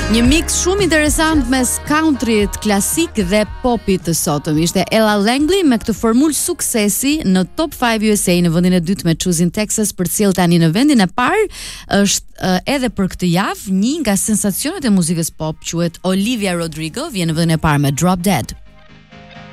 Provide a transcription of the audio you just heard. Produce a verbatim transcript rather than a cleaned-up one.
Një mix shumë interesant mes countryt klasik dhe popit të sotëm. Ishte Ella Langley me këtë formulë suksesi në Top five U S A në vendin e dytë me Choosing Texas, për cilë tani në vendin e parë është uh, edhe për këtë javë një nga sensacionet e muzikës pop, quhet Olivia Rodrigo, vjen në vendin e parë me Drop Dead.